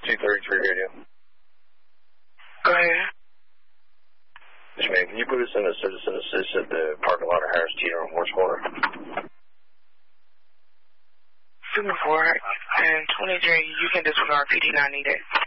233 radio. Go ahead. Yes, ma'am. Can you put us in a citizen assist at the parking lot of Harris Teeter on Horse Corner? 2-4 and 23, you can disregard PD not needed.